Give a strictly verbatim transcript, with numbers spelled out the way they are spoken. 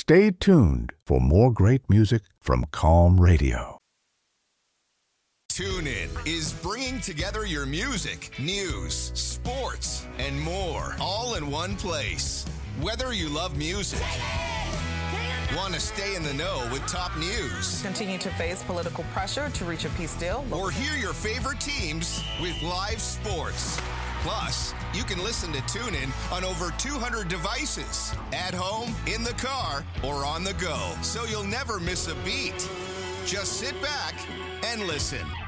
Stay tuned for more great music from Calm Radio. TuneIn is bringing together your music, news, sports, and more, all in one place. Whether you love music, want to stay in the know with top news, continue to face political pressure to reach a peace deal, or hear your favorite teams with live sports. Plus, you can listen to TuneIn on over two hundred devices, at home, in the car, or on the go, so you'll never miss a beat. Just sit back and listen.